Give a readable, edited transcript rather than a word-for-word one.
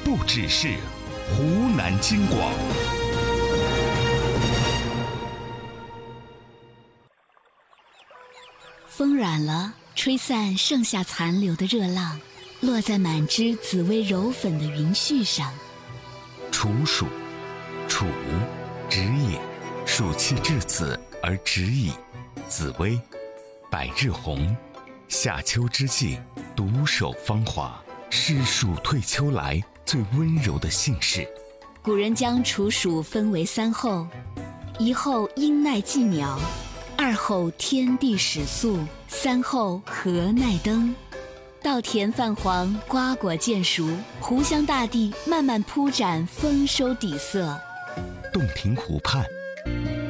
不只是湖南经广。 风软了，吹散剩下残留的热浪，落在满枝紫薇柔粉的云絮上。 处暑，处，止也。暑气至此而止矣。紫薇，百日红，夏秋之际，独守芳华，是暑退秋来最温柔的姓氏。 古人将处暑分为3候：一候阴耐季鸟，2候天地始肃，3候禾耐登。稻田泛黄，瓜果渐熟，湖湘大地慢慢铺展丰收底色。 洞庭湖畔，